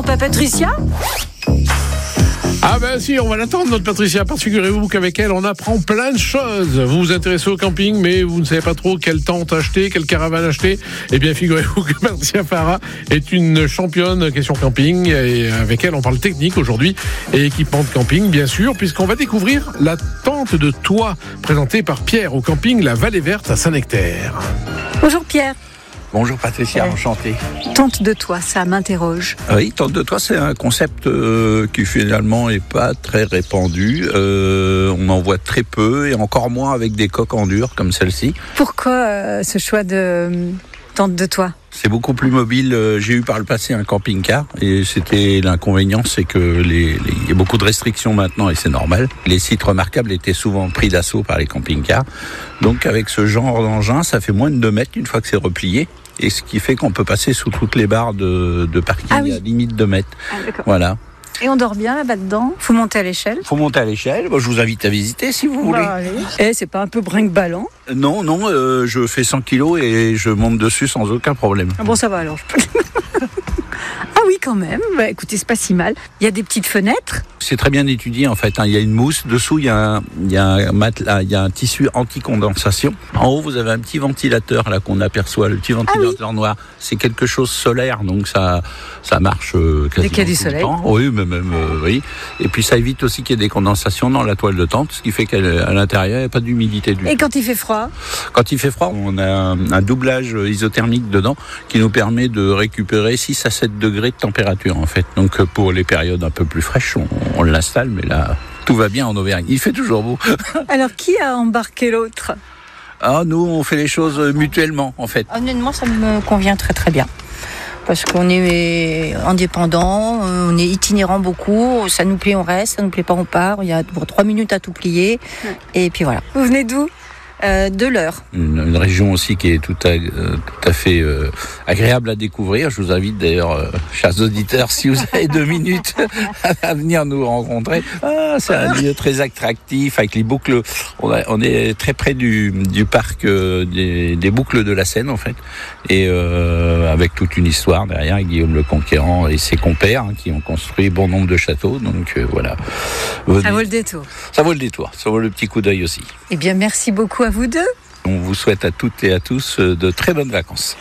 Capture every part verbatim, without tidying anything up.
n'attend pas Patricia ? Ah ben si, on va l'attendre notre Patricia, parce que figurez-vous qu'avec elle on apprend plein de choses. Vous vous intéressez au camping mais vous ne savez pas trop quelle tente acheter, quelle caravane acheter. Eh bien figurez-vous que Patricia Farah est une championne question camping et avec elle on parle technique aujourd'hui et équipement de camping bien sûr, puisqu'on va découvrir la tente de toit présentée par Pierre au camping La Vallée Verte à Saint-Nectaire. Bonjour Pierre. Bonjour Patricia, Ouais. enchanté. Tente de toit, ça m'interroge. Oui, tente de toit, c'est un concept euh, qui finalement est pas très répandu. Euh, on en voit très peu et encore moins avec des coques en dur comme celle-ci. Pourquoi euh, ce choix de euh, tente de toit ? C'est beaucoup plus mobile. Euh, J'ai eu par le passé un camping-car et c'était l'inconvénient, c'est que les, les, il y a beaucoup de restrictions maintenant et c'est normal. Les sites remarquables étaient souvent pris d'assaut par les camping-cars. Donc avec ce genre d'engin, ça fait moins de deux mètres une fois que c'est replié. Et ce qui fait qu'on peut passer sous toutes les barres de, de parking Ah oui. à limite deux mètres. Ah, d'accord. Voilà. Et on dort bien là-bas dedans ? Faut monter à l'échelle ? Faut monter à l'échelle. Bon, je vous invite à visiter si vous voulez. Bah, allez. Eh, c'est pas un peu brinque-ballant ? Non, non, euh, je fais cent kilos et je monte dessus sans aucun problème. Ah bon, ça va alors. Je peux... Ah oui, quand même. Bah, écoutez, c'est pas si mal. Il y a des petites fenêtres. C'est très bien étudié en fait. Hein. Il y a une mousse. Dessous, il y a un, il y a un matelas, il y a un tissu anti-condensation. En haut, vous avez un petit ventilateur là qu'on aperçoit, le petit ventilateur Ah oui. noir. C'est quelque chose solaire, donc ça, ça marche euh, quasiment Dès qu'il y a du tout le soleil. temps. Oui, mais même euh, oui. Et puis ça évite aussi qu'il y ait des condensations dans la toile de tente, ce qui fait qu'à l'intérieur, il n'y a pas d'humidité du tout. Et quand il fait froid ? Quand il fait froid, on a un, un doublage isothermique dedans qui nous permet de récupérer six à sept degrés de température en fait. Donc pour les périodes un peu plus fraîches, on, on l'installe, mais là, tout va bien en Auvergne. Il fait toujours beau. Alors, qui a embarqué l'autre ? Ah, nous, on fait les choses mutuellement en fait. Honnêtement, ça me convient très très bien. Parce qu'on est indépendant, on est itinérant beaucoup, ça nous plaît, on reste, ça nous plaît pas, on part. Il y a pour trois minutes à tout plier. Ouais. Et puis voilà. Vous venez d'où ? Euh, de l'heure. Une, une région aussi qui est tout à, euh, tout à fait euh, agréable à découvrir. Je vous invite d'ailleurs, euh, chers auditeurs, si vous avez deux minutes, à venir nous rencontrer. Ah, c'est un lieu très attractif avec les boucles. On, a, on est très près du, du parc euh, des, des boucles de la Seine en fait, et euh, avec toute une histoire derrière, Guillaume le Conquérant et ses compères hein, qui ont construit bon nombre de châteaux. Donc euh, voilà. Venez. Ça vaut le détour. Ça vaut le détour. Ça vaut le petit coup d'œil aussi. Eh bien, merci beaucoup à vous deux. On vous souhaite à toutes et à tous de très bonnes vacances.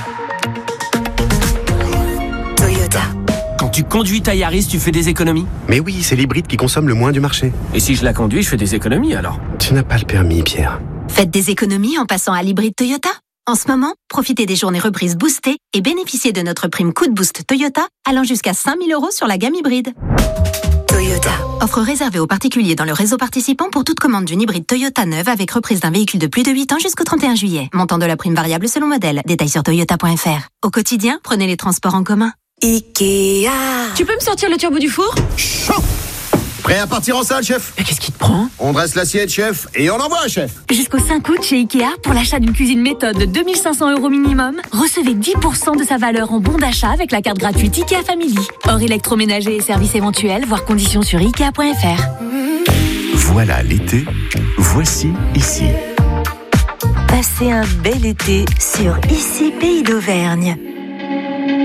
Toyota. Quand tu conduis ta Yaris, tu fais des économies. Mais oui, c'est l'hybride qui consomme le moins du marché. Et si je la conduis, je fais des économies alors. Tu n'as pas le permis, Pierre. Faites des économies en passant à l'hybride Toyota. En ce moment, profitez des journées reprises boostées et bénéficiez de notre prime coup de boost Toyota allant jusqu'à cinq mille euros sur la gamme hybride. Toyota. Offre réservée aux particuliers dans le réseau participant pour toute commande d'une hybride Toyota neuve avec reprise d'un véhicule de plus de huit ans jusqu'au trente et un juillet. Montant de la prime variable selon modèle. Détails sur toyota point f r. Au quotidien, prenez les transports en commun. Ikea. Tu peux me sortir le turbo du four ? Chaud. Prêt à partir en salle, chef? Mais qu'est-ce qui te prend ? On dresse l'assiette, chef, et on envoie, chef. Jusqu'au cinq août chez Ikea, pour l'achat d'une cuisine méthode de deux mille cinq cents euros minimum, recevez dix pour cent de sa valeur en bon d'achat avec la carte gratuite Ikea Family. Hors électroménager et services éventuels, voire conditions sur ikea point f r. Voilà l'été, voici ici. Passez un bel été sur Ici Pays d'Auvergne.